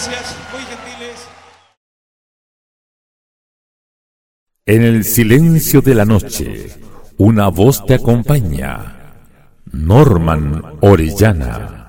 gracias, muy gentiles. En el silencio de la noche, una voz te acompaña. Norman Orellana.